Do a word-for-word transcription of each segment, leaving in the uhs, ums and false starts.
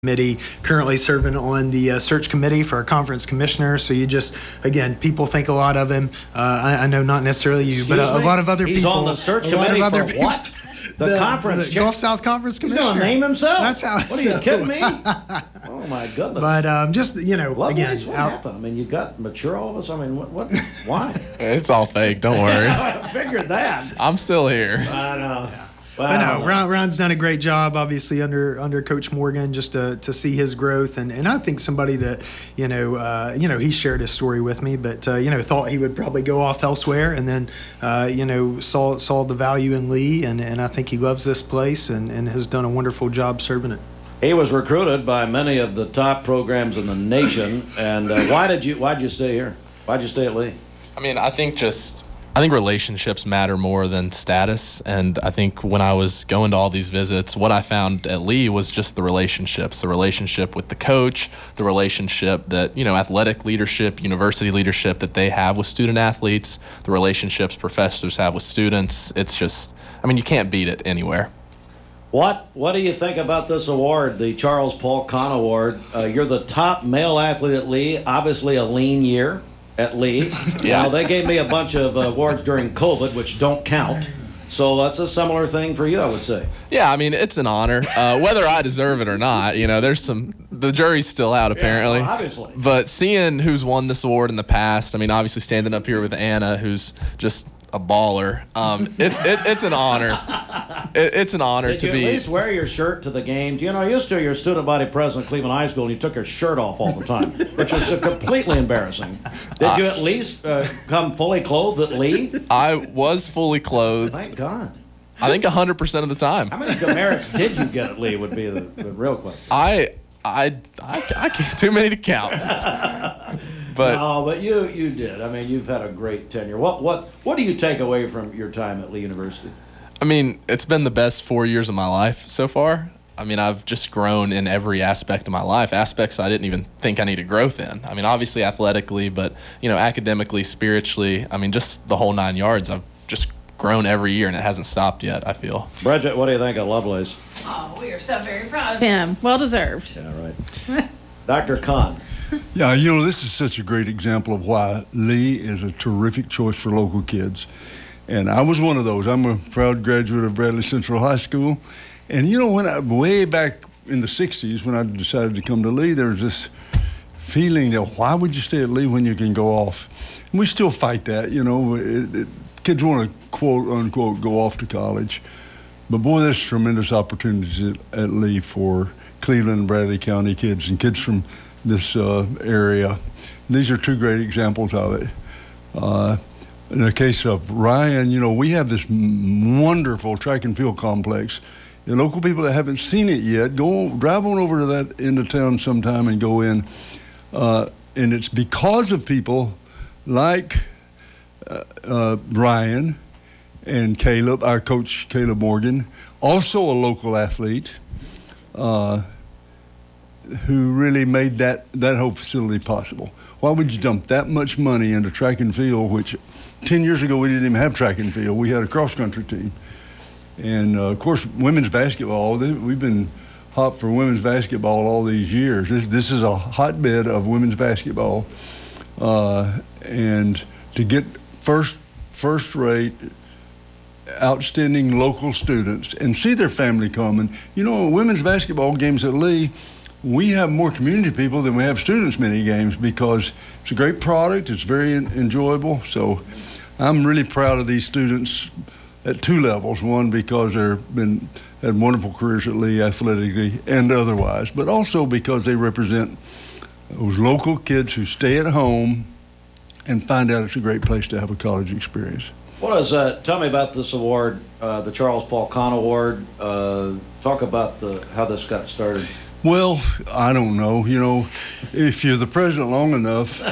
committee, currently serving on the uh, search committee for a conference commissioner. So you just, again, people think a lot of him. Uh, I, I know not necessarily you, Excuse but a, a me? lot of other He's people. on the search a lot committee of other for people- what? The, conference. the chair- Gulf South Conference He's commissioner. going to name himself? That's how. What are you kidding me? Oh my goodness. But um, just you know, Lovelace, again, what out, happened? I mean, you got mature all of us. I mean, what? what why? It's all fake. Don't worry. I figured that. I'm still here. I know. But Well, no, Ron, Ron's done a great job, obviously under under Coach Morgan, just to, to see his growth, and, and I think somebody that you know, uh, you know, he shared his story with me, but uh, you know, thought he would probably go off elsewhere, and then uh, you know, saw saw the value in Lee, and, and I think he loves this place, and, and has done a wonderful job serving it. He was recruited by many of the top programs in the nation. And uh, why did you? Why did you stay here? Why did you stay at Lee? I mean, I think just I think relationships matter more than status, and I think when I was going to all these visits, what I found at Lee was just the relationships, the relationship with the coach, the relationship that, you know, athletic leadership, university leadership that they have with student athletes, the relationships professors have with students. It's just, I mean, you can't beat it anywhere. What What do you think about this award, the Charles Paul Kahn Award? Uh, you're the top male athlete at Lee. Obviously, a lean year at Lee. Yeah. Now, they gave me a bunch of awards during COVID, which don't count. So that's a similar thing for you, I would say. Yeah, I mean, it's an honor. Uh, whether I deserve it or not, you know, there's some, the jury's still out apparently. Yeah, well, obviously. But seeing who's won this award in the past, I mean, obviously standing up here with Anna, who's just a baller, um, it's it, it's an honor. It, it's an honor Did to you be. at least wear your shirt to the game? You know, used to, you're a student body president at Cleveland High School, and you took your shirt off all the time, which was completely embarrassing. Did you at least uh, come fully clothed at Lee? I was fully clothed. Thank God. I think one hundred percent of the time. How many demerits did you get at Lee would be the, the real question. I, I, I, I can't, too many to count. But No, but you you did. I mean, you've had a great tenure. What what what do you take away from your time at Lee University? I mean, it's been the best four years of my life so far. I mean, I've just grown in every aspect of my life, aspects I didn't even think I needed growth in. I mean, obviously athletically, but, you know, academically, spiritually, I mean, just the whole nine yards. I've just grown every year, and it hasn't stopped yet, I feel. Bridget, what do you think of Lovelace? Oh, we are so very proud of him. Well deserved. Yeah, right. Doctor Kahn. Yeah, you know, this is such a great example of why Lee is a terrific choice for local kids. And I was one of those. I'm a proud graduate of Bradley Central High School. And, you know, when I, way back in the sixties, when I decided to come to Lee, there was this feeling that why would you stay at Lee when you can go off? And we still fight that, you know. It, it, kids want to, quote, unquote, go off to college. But, boy, there's tremendous opportunities at, at Lee for Cleveland and Bradley County kids and kids from this uh, area. These are two great examples of it. Uh, in the case of Ryan, you know, we have this m- wonderful track and field complex. The local people that haven't seen it yet, go drive on over to that end of town sometime and go in. Uh, and it's because of people like uh, uh, Ryan and Caleb, our coach Caleb Morgan, also a local athlete, uh, who really made that, that whole facility possible. Why would you dump that much money into track and field, which ten years ago we didn't even have track and field. We had a cross-country team. And, uh, of course, women's basketball, they, we've been hot for women's basketball all these years. This, this is a hotbed of women's basketball. Uh, and to get first, first-rate, outstanding local students and see their family coming. You know, women's basketball games at Lee, we have more community people than we have students many games because it's a great product. It's very enjoyable. So I'm really proud of these students at two levels. One, because they've been had wonderful careers at Lee athletically and otherwise, but also because they represent those local kids who stay at home and find out it's a great place to have a college experience. What is uh, tell me about this award, uh, the Charles Paul Kahn Award. Uh, talk about the how this got started. Well, I don't know. You know, if you're the president long enough,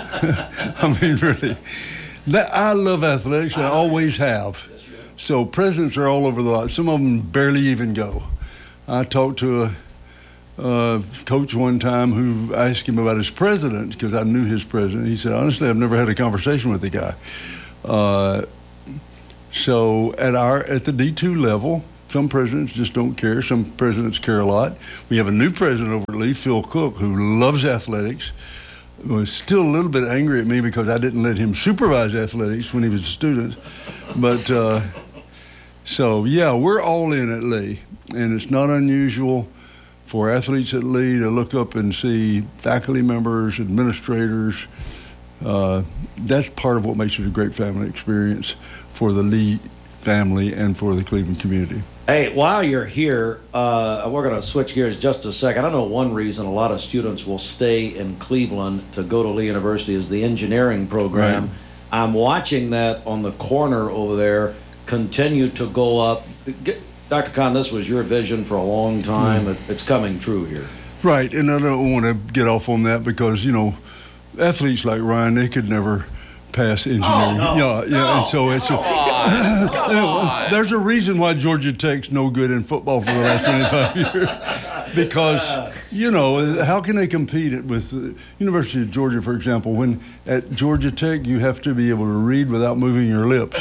I mean, really, that, I love athletics. I always have. So presidents are all over the lot. Some of them barely even go. I talked to a uh, coach one time who asked him about his president because I knew his president. He said, honestly, I've never had a conversation with the guy. Uh, so at our at the D two level, Some presidents just don't care. Some presidents care a lot. We have a new president over at Lee, Phil Cook, who loves athletics. Was still a little bit angry at me because I didn't let him supervise athletics when he was a student. But uh, so, yeah, we're all in at Lee. And it's not unusual for athletes at Lee to look up and see faculty members, administrators. Uh, that's part of what makes it a great family experience for the Lee family and for the Cleveland community. Hey, while you're here, uh, we're going to switch gears just a second. I know one reason a lot of students will stay in Cleveland to go to Lee University is the engineering program. Right. I'm watching that on the corner over there continue to go up. Get, Doctor Kahn, this was your vision for a long time. Mm. It, it's coming true here. Right, and I don't want to get off on that because, you know, athletes like Ryan, they could never pass engineering. Oh, no. Yeah, yeah, No. and so it's Come a, on. Come on. there's a reason why Georgia Tech's no good in football for the last twenty-five years. Because, you know, how can they compete it with the University of Georgia, for example, when at Georgia Tech you have to be able to read without moving your lips.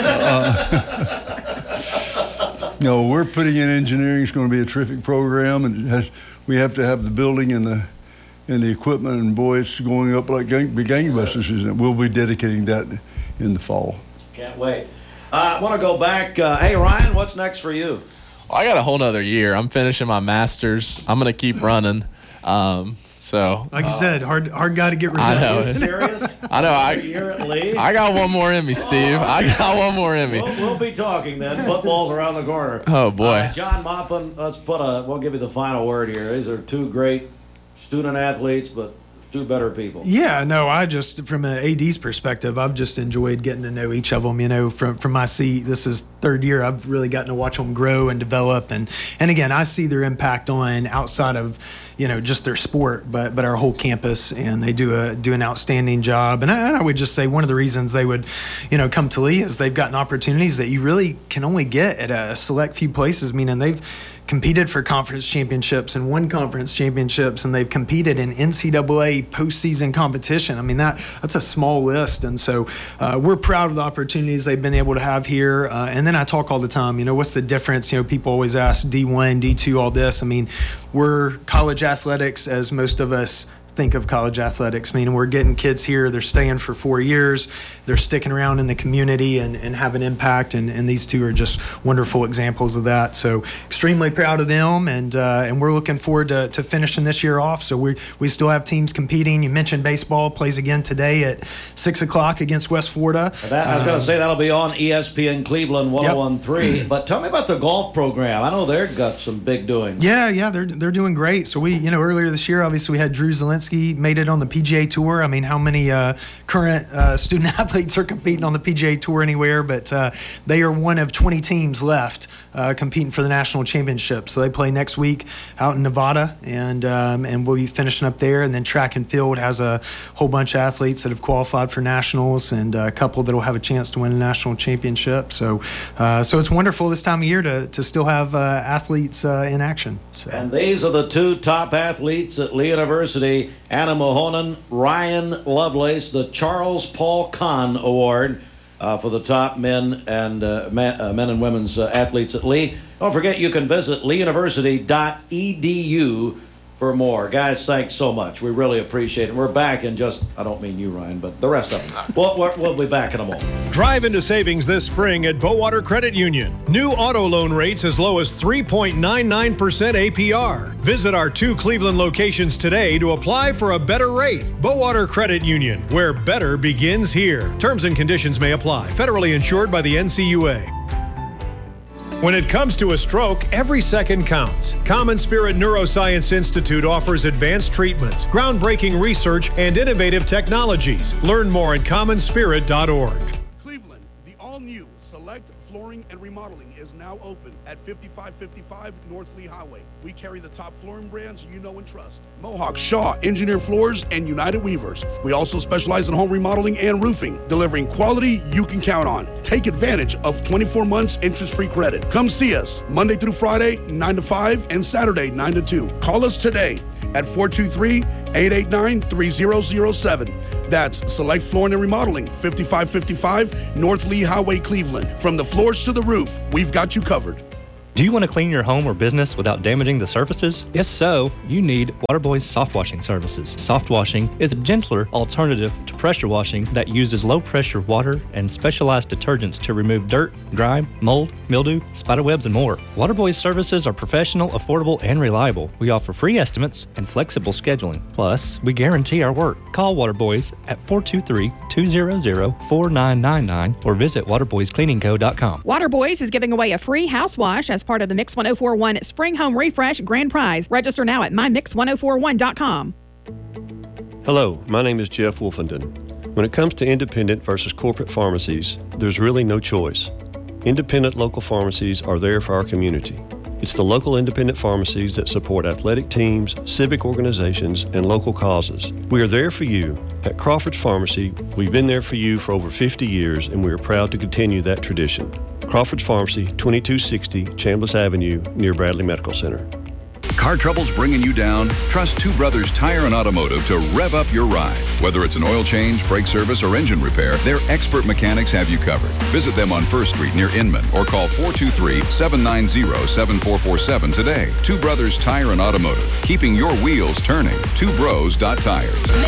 Uh, no, we're putting in engineering. It's going to be a terrific program, and it has, we have to have the building and the and the equipment, and boy, it's going up like gang, big gangbusters, isn't it? We'll be dedicating that in the fall. Can't wait. Uh, I want to go back. Uh, hey, Ryan, what's next for you? Well, I got a whole nother year. I'm finishing my master's. I'm going to keep running. Um, so, Like you said, hard hard guy to get rid I of. know. Are you serious? I know. I, You're at Lee? I got one more in me, Steve. I got one more in me. We'll, we'll be talking then. Football's around the corner. Oh, boy. Uh, John Maupin, let's put a, we'll give you the final word here. These are two great student athletes, but two better people. Yeah, no, I just, from an A D's perspective, I've just enjoyed getting to know each of them. You know, from from my seat, this is third year, I've really gotten to watch them grow and develop. And, and again, I see their impact on outside of, you know, just their sport, but but our whole campus, and they do a do an outstanding job. And I, I would just say one of the reasons they would, you know, come to Lee is they've gotten opportunities that you really can only get at a select few places, meaning they've competed for conference championships and won conference championships, and they've competed in N C double A postseason competition. I mean, that that's a small list, and so uh, we're proud of the opportunities they've been able to have here. Uh, and then I talk all the time, you know, what's the difference? You know, people always ask D one, D two, all this. I mean, we're college athletics, as most of us think of college athletics. I mean, we're getting kids here, they're staying for four years, they're sticking around in the community and, and have an impact, and, and these two are just wonderful examples of that. So extremely proud of them, and uh, and we're looking forward to, to finishing this year off. So we we still have teams competing. You mentioned baseball plays again today at six o'clock against West Florida. That, I was going to say that'll be on E S P N Cleveland one oh one point three. Yep. But tell me about the golf program. I know they've got some big doings. Yeah, yeah, they're they're doing great. So we, you know, earlier this year, obviously we had Drew Zielinski made it on the P G A Tour. I mean, how many uh, current uh, student athletes are competing on the P G A Tour anywhere? But uh, they are one of twenty teams left uh, competing for the national championship. So they play next week out in Nevada, and um, and we'll be finishing up there. And then track and field has a whole bunch of athletes that have qualified for nationals, and a couple that will have a chance to win a national championship. So, uh, so it's wonderful this time of year to to still have uh, athletes uh, in action. So. And these are the two top athletes at Lee University, Anna Mahonen, Ryan Lovelace, the Charles Paul Kahn Award uh, for the top men and uh, men, uh, men and women's uh, athletes at Lee. Don't forget, you can visit lee university dot e d u for more. Guys, thanks so much. We really appreciate it. We're back in just, I don't mean you, Ryan, but the rest of them. We'll, we'll, we'll be back in a moment. Drive into savings this spring at Bowater Credit Union. New auto loan rates as low as three point nine nine percent A P R. Visit our two Cleveland locations today to apply for a better rate. Bowater Credit Union, where better begins here. Terms and conditions may apply. Federally insured by the N C U A. When it comes to a stroke, every second counts. Common Spirit Neuroscience Institute offers advanced treatments, groundbreaking research, and innovative technologies. Learn more at common spirit dot org. Cleveland, the all-new Select Flooring and Remodeling is now open at fifty-five fifty-five North Lee Highway. We carry the top flooring brands you know and trust: Mohawk, Shaw, Engineered Floors, and United Weavers. We also specialize in home remodeling and roofing, delivering quality you can count on. Take advantage of twenty-four months interest-free credit. Come see us Monday through Friday, nine to five, and Saturday, nine to two. Call us today at four two three, eight eight nine, three zero zero seven. That's Select Flooring and Remodeling, fifty-five fifty-five North Lee Highway, Cleveland. From the floors to the roof, we've got you covered. Do you want to clean your home or business without damaging the surfaces? If so, you need Waterboy's soft washing services. Soft washing is a gentler alternative to pressure washing that uses low pressure water and specialized detergents to remove dirt, grime, mold, mildew, spiderwebs, and more. Waterboy's services are professional, affordable, and reliable. We offer free estimates and flexible scheduling. Plus, we guarantee our work. Call Waterboys at four two three, two zero zero, four nine nine nine or visit waterboys cleaning co dot com. Waterboys is giving away a free house wash as part of the Mix one oh four one Spring Home Refresh Grand Prize. Register now at my mix one oh four one dot com. Hello, my name is Jeff Wolfenden. When it comes to independent versus corporate pharmacies, there's really no choice. Independent local pharmacies are there for our community. It's the local independent pharmacies that support athletic teams, civic organizations, and local causes. We are there for you. At Crawford's Pharmacy, we've been there for you for over fifty years, and we are proud to continue that tradition. Crawford's Pharmacy, twenty-two sixty Chambliss Avenue, near Bradley Medical Center. Car trouble's bringing you down? Trust Two Brothers Tire and Automotive to rev up your ride. Whether it's an oil change, brake service, or engine repair, their expert mechanics have you covered. Visit them on First Street near Inman or call four two three, seven nine zero, seven four four seven today. Two Brothers Tire and Automotive, keeping your wheels turning. two bros dot tires.